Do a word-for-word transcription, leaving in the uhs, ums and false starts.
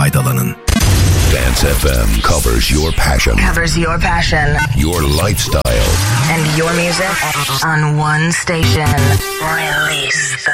faydalanın. Dance F M covers your passion. Covers your passion. Your lifestyle. And your music on one station. Release the